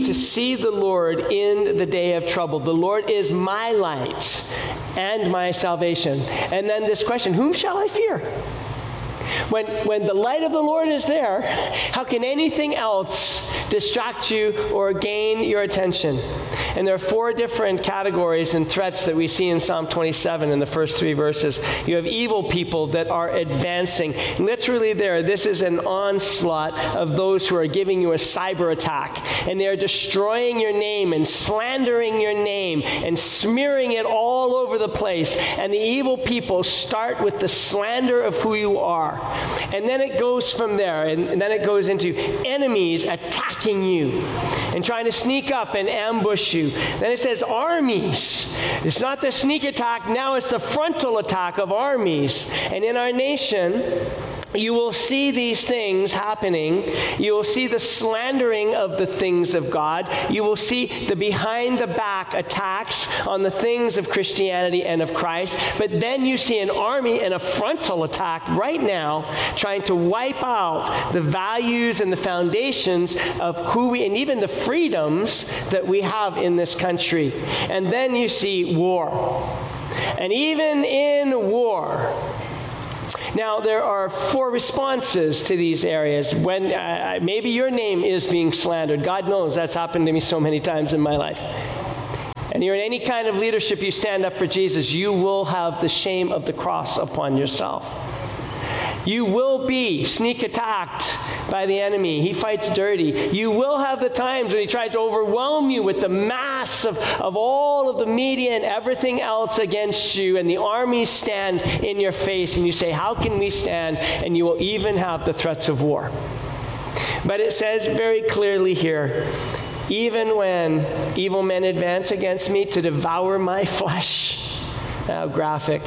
to see the Lord in the day of trouble. The Lord is my light and my salvation. And then this question, whom shall I fear? When the light of the Lord is there, how can anything else distract you or gain your attention? And there are 4 different categories and threats that we see in Psalm 27 in the first 3 verses. You have evil people that are advancing. Literally there, this is an onslaught of those who are giving you a cyber attack. And they are destroying your name and slandering your name and smearing it all over the place. And the evil people start with the slander of who you are. And then it goes from there, and then it goes into enemies attacking you and trying to sneak up and ambush you. Then it says armies. It's not the sneak attack, now it's the frontal attack of armies. And in our nation, you will see these things happening. You will see the slandering of the things of God. You will see the behind-the-back attacks on the things of Christianity and of Christ. But then you see an army and a frontal attack right now trying to wipe out the values and the foundations of who we, and even the freedoms that we have in this country. And then you see war. And even in war, now, there are 4 responses to these areas. When maybe your name is being slandered. God knows that's happened to me so many times in my life. And you're in any kind of leadership, you stand up for Jesus, you will have the shame of the cross upon yourself. You will be sneak attacked by the enemy. He fights dirty. You will have the times when he tries to overwhelm you with the mass of all of the media and everything else against you, and the armies stand in your face, and you say, how can we stand? And you will even have the threats of war. But it says very clearly here, even when evil men advance against me to devour my flesh. How graphic.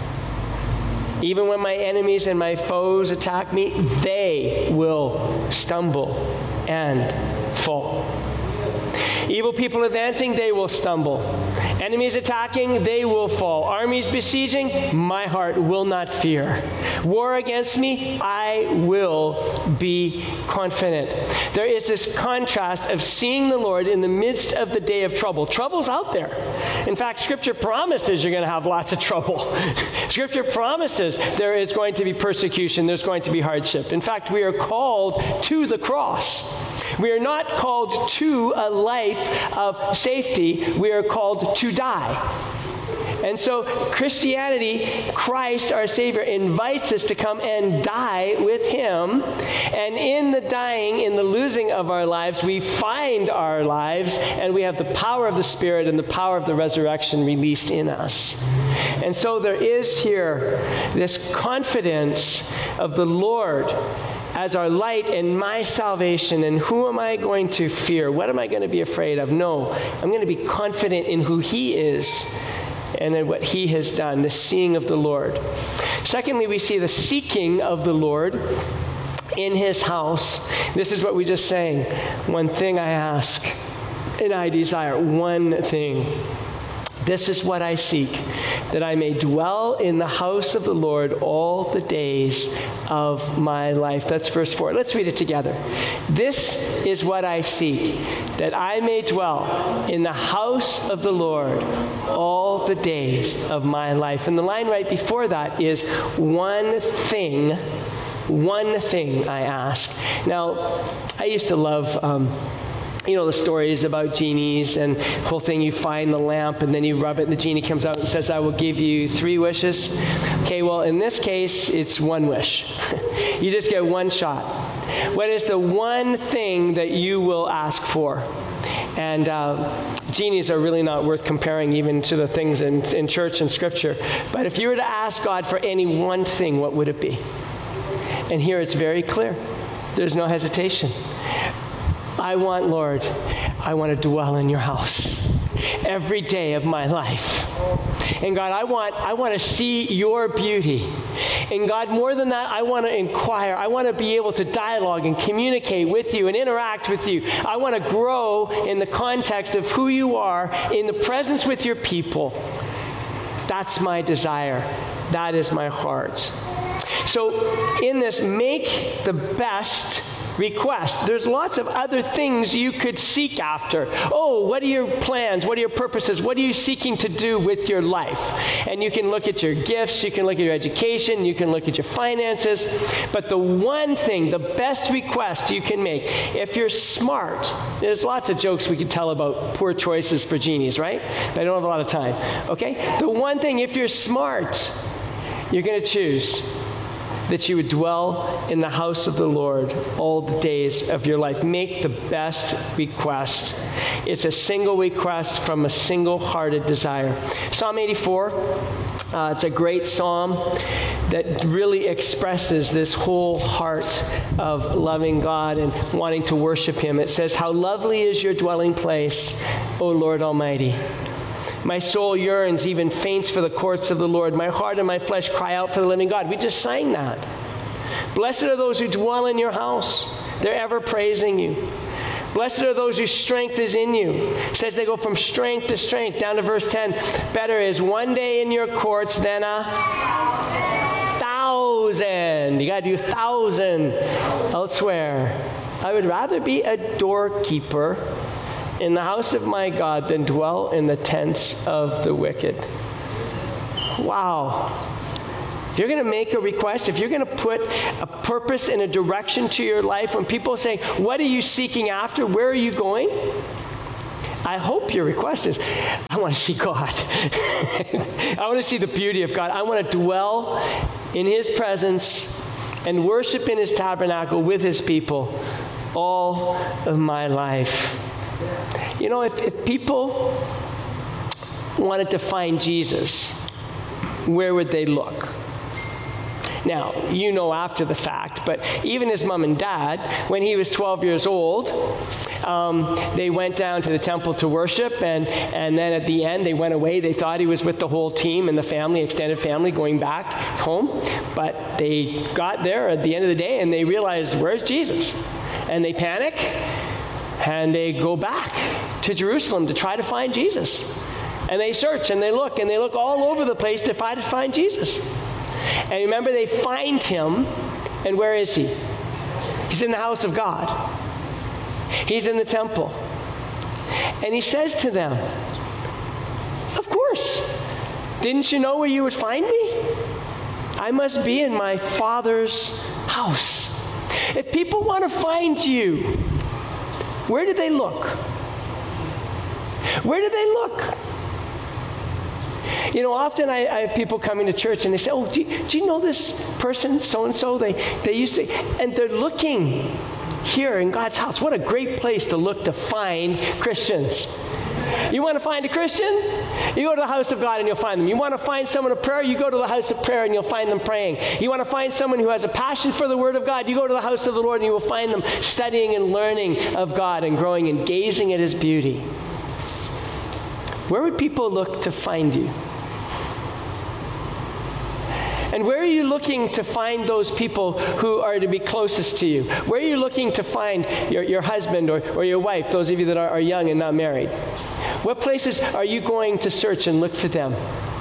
Even when my enemies and my foes attack me, they will stumble and fall. Evil people advancing, they will stumble. Enemies attacking, they will fall. Armies besieging, my heart will not fear. War against me, I will be confident. There is this contrast of seeing the Lord in the midst of the day of trouble. Trouble's out there. In fact, Scripture promises you're going to have lots of trouble. Scripture promises there is going to be persecution, there's going to be hardship. In fact, we are called to the cross. We are not called to a life of safety. We are called to die. And so Christianity, Christ, our Savior, invites us to come and die with Him. And in the dying, in the losing of our lives, we find our lives, and we have the power of the Spirit and the power of the resurrection released in us. And so there is here this confidence of the Lord as our light and my salvation. And who am I going to fear? What am I going to be afraid of? No, I'm going to be confident in who He is and in what He has done, the seeing of the Lord. Secondly, we see the seeking of the Lord in His house. This is what we just sang. One thing I ask, and I desire. One thing. This is what I seek, that I may dwell in the house of the Lord all the days of my life. That's verse 4. Let's read it together. This is what I seek, that I may dwell in the house of the Lord all the days of my life. And the line right before that is one thing I ask. Now, I used to love the stories about genies and the whole thing. You find the lamp and then you rub it and the genie comes out and says, I will give you 3 wishes. Okay, well, in this case, it's 1 wish. You just get 1 shot. What is the one thing that you will ask for? And genies are really not worth comparing even to the things in church and Scripture. But if you were to ask God for any one thing, what would it be? And here it's very clear. There's no hesitation. I want to dwell in your house every day of my life. And God, I want to see your beauty. And God, more than that, I want to inquire. I want to be able to dialogue and communicate with you and interact with you. I want to grow in the context of who you are, in the presence with your people. That's my desire. That is my heart. So in this, make the best request. There's lots of other things you could seek after. Oh, what are your plans? What are your purposes? What are you seeking to do with your life? And you can look at your gifts, you can look at your education, you can look at your finances. But the one thing, the best request you can make, if you're smart, there's lots of jokes we could tell about poor choices for genies, right? But I don't have a lot of time. Okay? The one thing, if you're smart, you're going to choose that you would dwell in the house of the Lord all the days of your life. Make the best request. It's a single request from a single-hearted desire. Psalm 84, it's a great psalm that really expresses this whole heart of loving God and wanting to worship Him. It says, "How lovely is your dwelling place, O Lord Almighty. My soul yearns, even faints for the courts of the Lord. My heart and my flesh cry out for the living God." We just sang that. Blessed are those who dwell in your house. They're ever praising you. Blessed are those whose strength is in you. It says they go from strength to strength. Down to verse 10. Better is one day in your courts than 1,000. You got to do 1,000 elsewhere. I would rather be a doorkeeper in the house of my God than dwell in the tents of the wicked. Wow. If you're going to make a request, if you're going to put a purpose and a direction to your life, when people say, "What are you seeking after? Where are you going?" I hope your request is, I want to see God. I want to see the beauty of God. I want to dwell in His presence and worship in His tabernacle with His people all of my life. You know, if people wanted to find Jesus, where would they look? Now, you know after the fact, but even his mom and dad, when he was 12 years old, they went down to the temple to worship, and then at the end, they went away. They thought he was with the whole team and the family, extended family, going back home. But they got there at the end of the day, and they realized, where's Jesus? And they panic, and they go back to Jerusalem to try to find Jesus. And they search, and they look all over the place to try to find Jesus. And remember, they find Him, and where is He? He's in the house of God. He's in the temple. And He says to them, "Of course, didn't you know where you would find me? I must be in my Father's house." If people want to find you, where do they look? Where do they look? You know, often I have people coming to church and they say, "Oh, do you know this person, so-and-so? They used to," and they're looking here in God's house. What a great place to look to find Christians. You want to find a Christian? You go to the house of God and you'll find them. You want to find someone of prayer? You go to the house of prayer and you'll find them praying. You want to find someone who has a passion for the Word of God? You go to the house of the Lord and you will find them studying and learning of God and growing and gazing at His beauty. Where would people look to find you? And where are you looking to find those people who are to be closest to you? Where are you looking to find your husband or your wife, those of you that are young and not married? What places are you going to search and look for them?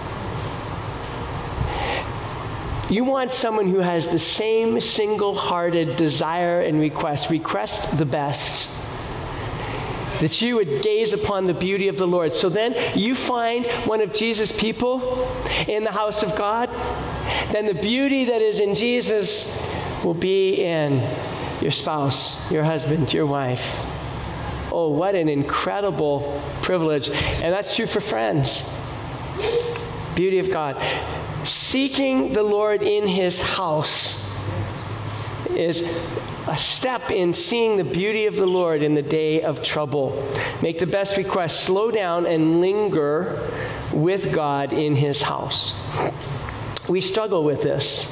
You want someone who has the same single-hearted desire and request the best, that you would gaze upon the beauty of the Lord. So then you find one of Jesus' people in the house of God, then the beauty that is in Jesus will be in your spouse, your husband, your wife. Oh, what an incredible privilege. And that's true for friends. Beauty of God. Seeking the Lord in His house is a step in seeing the beauty of the Lord in the day of trouble. Make the best request. Slow down and linger with God in His house. We struggle with this.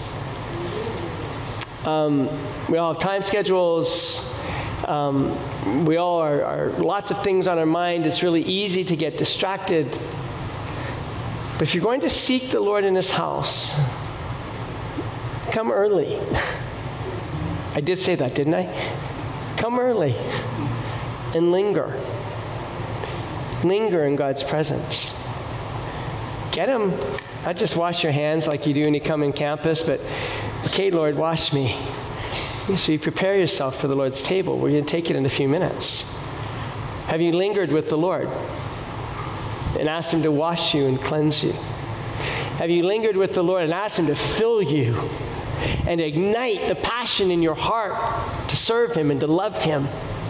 We all have time schedules. We all are lots of things on our mind. It's really easy to get distracted. But if you're going to seek the Lord in His house, come early. I did say that, didn't I? Come early and linger. Linger in God's presence. Get Him. Not just wash your hands like you do when you come in campus, but, okay, Lord, wash me. So you prepare yourself for the Lord's table. We're going to take it in a few minutes. Have you lingered with the Lord and asked him to wash you and cleanse you? Have you lingered with the Lord and asked him to fill you and ignite the passion in your heart to serve him and to love him?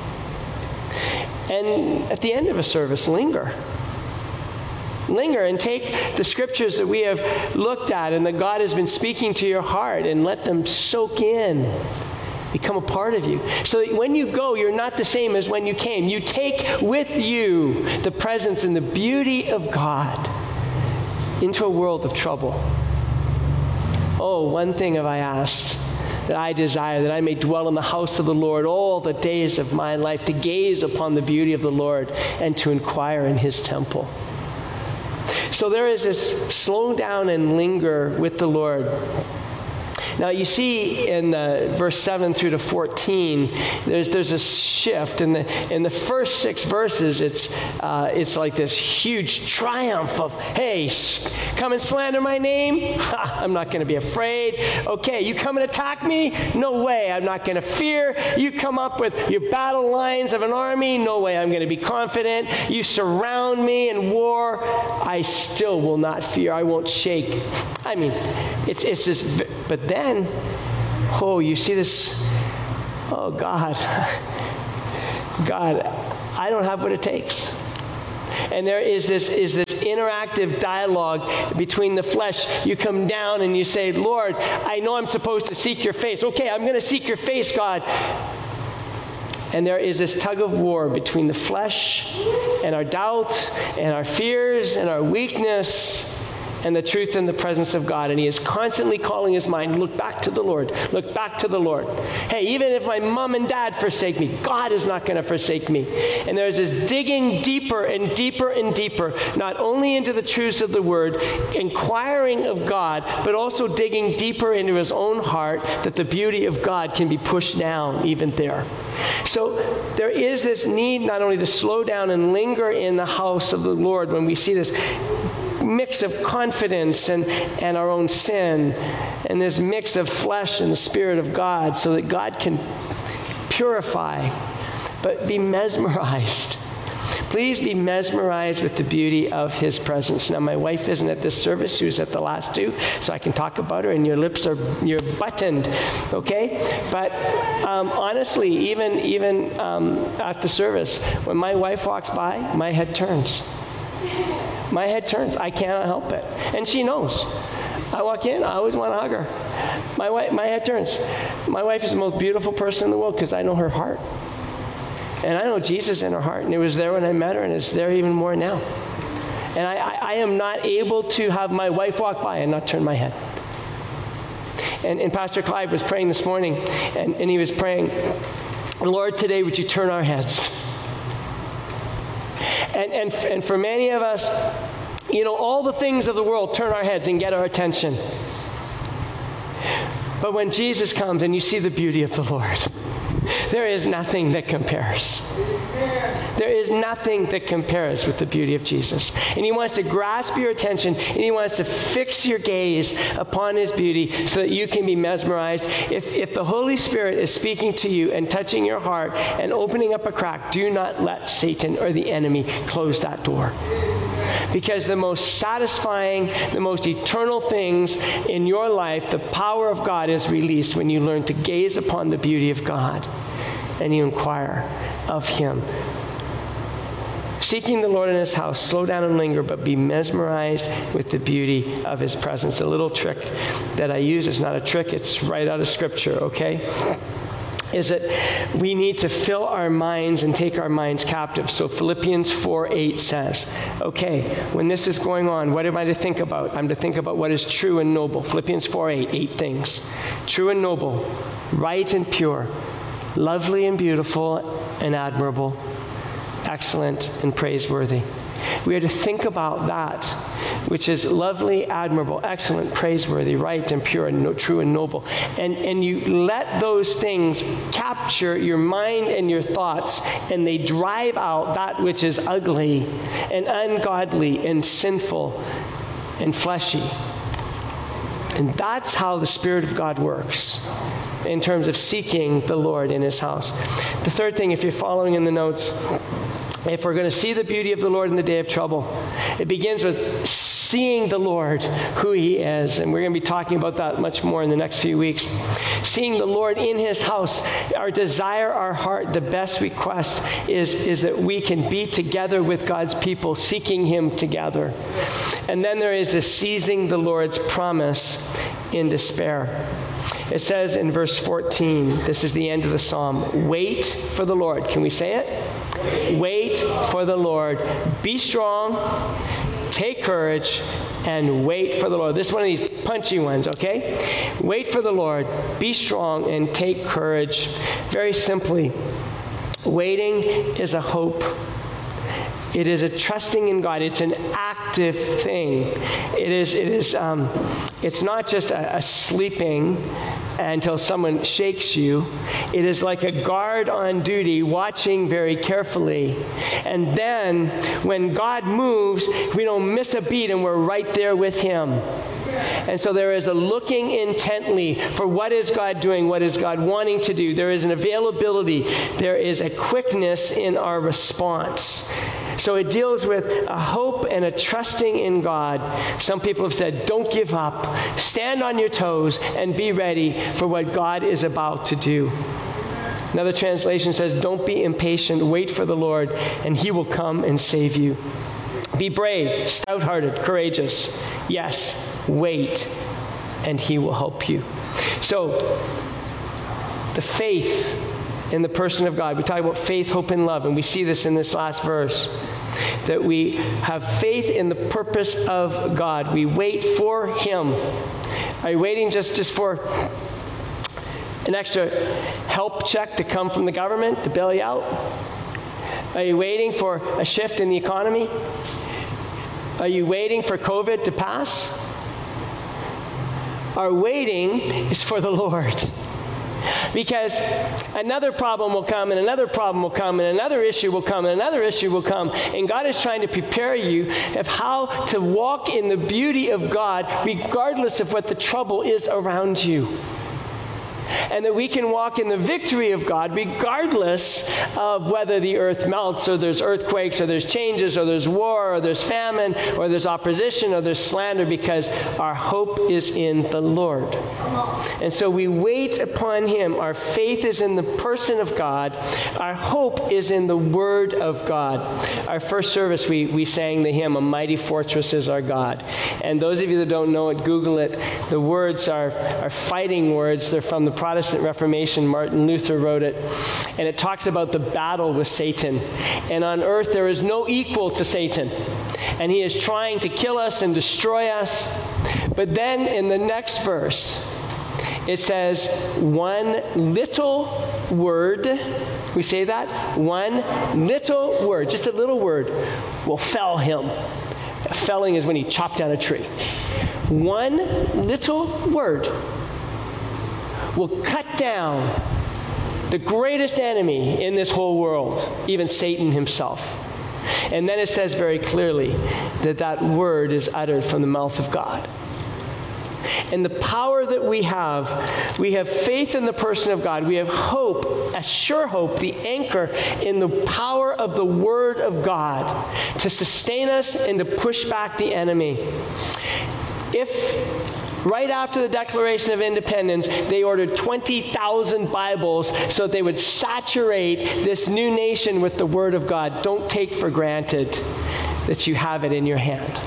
And at the end of a service, linger. Linger and take the scriptures that we have looked at and that God has been speaking to your heart and let them soak in, become a part of you. So that when you go, you're not the same as when you came. You take with you the presence and the beauty of God into a world of trouble. Oh, one thing have I asked, that I desire, that I may dwell in the house of the Lord all the days of my life, to gaze upon the beauty of the Lord and to inquire in his temple. So there is this slow down and linger with the Lord. Now you see in verse 7 through to 14, there's a shift. In the first 6 verses, it's like this huge triumph of, hey, come and slander my name? I'm not going to be afraid. Okay, you come and attack me? No way, I'm not going to fear. You come up with your battle lines of an army? No way, I'm going to be confident. You surround me in war? I still will not fear. I won't shake. I mean, it's this, but then, oh, you see this, oh, God, I don't have what it takes. And there is this interactive dialogue between the flesh. You come down and you say, Lord, I know I'm supposed to seek your face. Okay, I'm going to seek your face, God. And there is this tug of war between the flesh and our doubt and our fears and our weakness and the truth and the presence of God. And he is constantly calling his mind, look back to the Lord. Look back to the Lord. Hey, even if my mom and dad forsake me, God is not going to forsake me. And there's this digging deeper and deeper and deeper, not only into the truths of the Word, inquiring of God, but also digging deeper into his own heart, that the beauty of God can be pushed down even there. So there is this need not only to slow down and linger in the house of the Lord when we see this mix of confidence and our own sin, and this mix of flesh and the Spirit of God, so that God can purify, but be mesmerized. Please be mesmerized with the beauty of his presence. Now, my wife isn't at this service. She was at the last 2, so I can talk about her, and you're buttoned, okay? But honestly, even at the service, when my wife walks by, my head turns. My head turns. I cannot help it. And she knows. I walk in, I always want to hug her. My head turns. My wife is the most beautiful person in the world because I know her heart. And I know Jesus in her heart. And it was there when I met her, and it's there even more now. And I am not able to have my wife walk by and not turn my head. And Pastor Clive was praying this morning, and he was praying, Lord, today would you turn our heads? And for many of us, all the things of the world turn our heads and get our attention. But when Jesus comes and you see the beauty of the Lord, there is nothing that compares. There is nothing that compares with the beauty of Jesus. And he wants to grasp your attention, and he wants to fix your gaze upon his beauty so that you can be mesmerized. If the Holy Spirit is speaking to you and touching your heart and opening up a crack, do not let Satan or the enemy close that door. Because the most satisfying, the most eternal things in your life, the power of God is released when you learn to gaze upon the beauty of God and you inquire of him. Seeking the Lord in his house, slow down and linger, but be mesmerized with the beauty of his presence. A little trick that I use is not a trick, it's right out of Scripture, okay? Is that we need to fill our minds and take our minds captive. So Philippians 4:8 says, okay, when this is going on, what am I to think about? I'm to think about what is true and noble. Philippians 4:8, 8 things. True and noble, right and pure, lovely and beautiful and admirable, excellent and praiseworthy. We are to think about that, which is lovely, admirable, excellent, praiseworthy, right and pure, and true and noble. And you let those things capture your mind and your thoughts, and they drive out that which is ugly and ungodly and sinful and fleshy. And that's how the Spirit of God works in terms of seeking the Lord in his house. The third thing, if you're following in the notes, if we're going to see the beauty of the Lord in the day of trouble, it begins with seeing the Lord, who he is. And we're going to be talking about that much more in the next few weeks. Seeing the Lord in his house, our desire, our heart, the best request is that we can be together with God's people, seeking him together. And then there is a seizing the Lord's promise in despair. It says in verse 14, this is the end of the psalm, wait for the Lord. Can we say it? Wait for the Lord. Be strong, take courage, and wait for the Lord. This is one of these punchy ones, okay? Wait for the Lord. Be strong and take courage. Very simply, waiting is a hope. It is a trusting in God. It's an active thing. It's not just a sleeping until someone shakes you. It is like a guard on duty, watching very carefully. And then when God moves, we don't miss a beat and we're right there with him. And so there is a looking intently for what is God doing, what is God wanting to do. There is an availability. There is a quickness in our response. So it deals with a hope and a trusting in God. Some people have said, don't give up. Stand on your toes and be ready for what God is about to do. Another translation says, don't be impatient. Wait for the Lord, and he will come and save you. Be brave, stout-hearted, courageous. Yes, wait, and he will help you. So, the faith in the person of God. We talk about faith, hope, and love, and we see this in this last verse, that we have faith in the purpose of God. We wait for him. Are you waiting just for an extra help check to come from the government to bail you out? Are you waiting for a shift in the economy? Are you waiting for COVID to pass? Our waiting is for the Lord. Because another problem will come, and another problem will come, and another issue will come, and another issue will come. And God is trying to prepare you of how to walk in the beauty of God regardless of what the trouble is around you. And that we can walk in the victory of God regardless of whether the earth melts, or there's earthquakes, or there's changes, or there's war, or there's famine, or there's opposition, or there's slander, because our hope is in the Lord. And so we wait upon him. Our faith is in the person of God. Our hope is in the Word of God. Our first service, we sang the hymn, "A Mighty Fortress is Our God." And those of you that don't know it, Google it. The words are fighting words. They're from the Protestant Reformation. Martin Luther wrote it. And it talks about the battle with Satan. And on earth there is no equal to Satan. And he is trying to kill us and destroy us. But then in the next verse, it says, one little word, we say that? One little word, just a little word, will fell him. Felling is when he chopped down a tree. One little word will cut down the greatest enemy in this whole world, even Satan himself. And then it says very clearly that that word is uttered from the mouth of God. And the power that we have faith in the person of God. We have hope, a sure hope, the anchor in the power of the Word of God to sustain us and to push back the enemy. If right after the Declaration of Independence, they ordered 20,000 Bibles so that they would saturate this new nation with the Word of God, don't take for granted that you have it in your hand.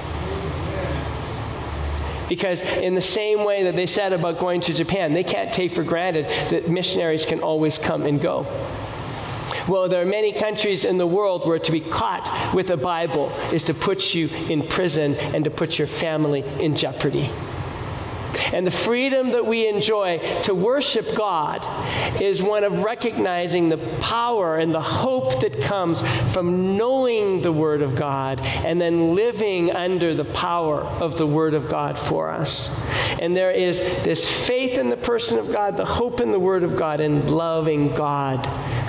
Because in the same way that they said about going to Japan, they can't take for granted that missionaries can always come and go. Well, there are many countries in the world where to be caught with a Bible is to put you in prison and to put your family in jeopardy. And the freedom that we enjoy to worship God is one of recognizing the power and the hope that comes from knowing the Word of God and then living under the power of the Word of God for us. And there is this faith in the person of God, the hope in the Word of God, and loving God.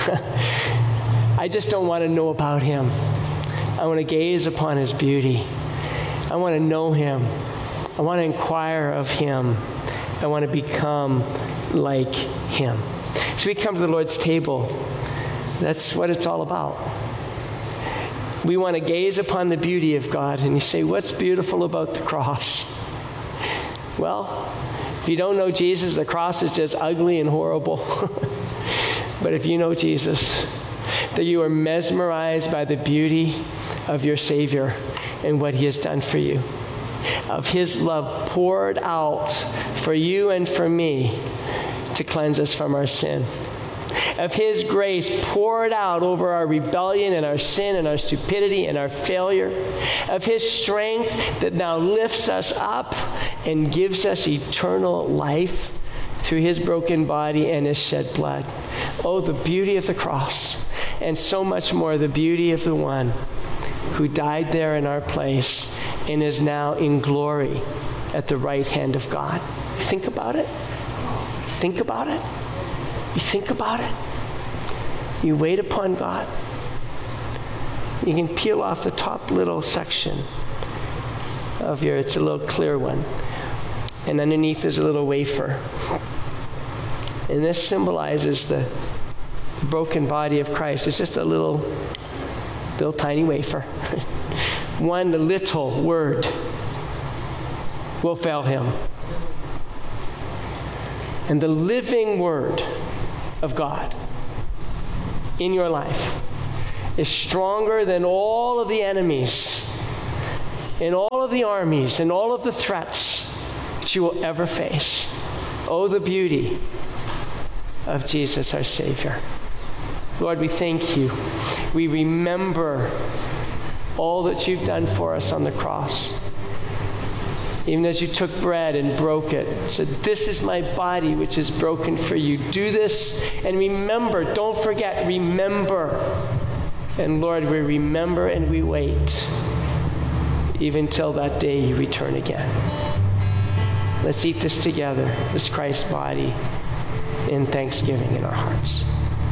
I just don't want to know about Him. I want to gaze upon His beauty. I want to know Him. I want to inquire of him. I want to become like him. So we come to the Lord's table. That's what it's all about. We want to gaze upon the beauty of God. And you say, what's beautiful about the cross? Well, if you don't know Jesus, the cross is just ugly and horrible. But if you know Jesus, that you are mesmerized by the beauty of your Savior and what he has done for you, of his love poured out for you and for me to cleanse us from our sin, of his grace poured out over our rebellion and our sin and our stupidity and our failure, of his strength that now lifts us up and gives us eternal life through his broken body and his shed blood. Oh, the beauty of the cross, and so much more the beauty of the one who died there in our place and is now in glory at the right hand of God. Think about it. Think about it. You think about it. You wait upon God. You can peel off the top little section of it's a little clear one. And underneath is a little wafer. And this symbolizes the broken body of Christ. It's just a little tiny wafer. One little word will fail him. And the living word of God in your life is stronger than all of the enemies and all of the armies and all of the threats that you will ever face. Oh, the beauty of Jesus, our Savior. Lord, we thank you. We remember all that you've done for us on the cross. Even as you took bread and broke it, said, this is my body which is broken for you. Do this and remember. Don't forget, remember. And Lord, we remember and we wait even till that day you return again. Let's eat this together, this Christ's body, in thanksgiving in our hearts.